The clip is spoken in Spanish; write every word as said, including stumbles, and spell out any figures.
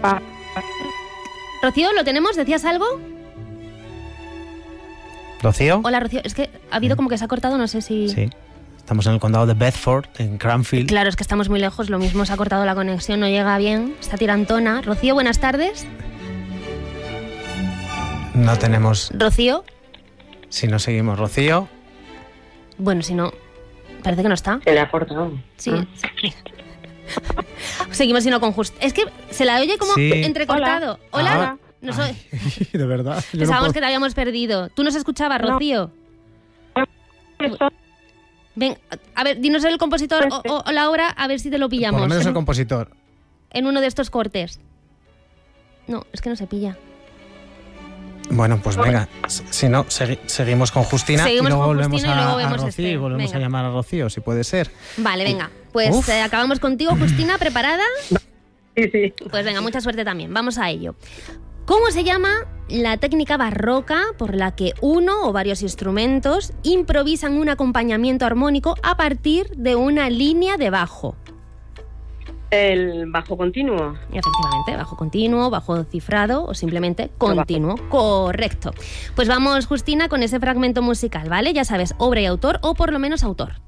Ah. Rocío, ¿lo tenemos? ¿Decías algo? ¿Rocío? Hola, Rocío. Es que ha habido como que se ha cortado, no sé si... Sí. Estamos en el condado de Bedford, en Cranfield. Claro, es que estamos muy lejos, lo mismo se ha cortado la conexión, no llega bien, está tirantona. Rocío, buenas tardes. No tenemos... Rocío. Si no seguimos, Rocío. Bueno, si no, parece que no está. Se le ha cortado. Sí. Ah. sí. Seguimos sino con Justina. Es que se la oye como Sí. entrecortado. Hola. Ahora- Nos Ay, o- de verdad. yo no Pensábamos puedo- que te habíamos perdido. ¿Tú nos escuchabas, No. Rocío? Ven, a ver, dinos el compositor o, o- o la obra, a ver si te lo pillamos. Por lo menos en, el compositor. en uno de estos cortes. No, es que no se pilla. Bueno, pues venga. Si si no, segui- seguimos con Justina Seguimos y luego con volvemos Justina y a, luego a vemos Rocío este. y volvemos Venga. a llamar a Rocío, si puede ser. Vale, venga. Pues Uf. eh, acabamos contigo, Justina, ¿preparada? Sí, sí. Pues venga, mucha suerte también. Vamos a ello. ¿Cómo se llama la técnica barroca por la que uno o varios instrumentos improvisan un acompañamiento armónico a partir de una línea de bajo? El bajo continuo. Efectivamente, bajo continuo, bajo cifrado o simplemente continuo. Correcto. Pues vamos, Justina, con ese fragmento musical, ¿vale? Ya sabes, obra y autor o por lo menos autor.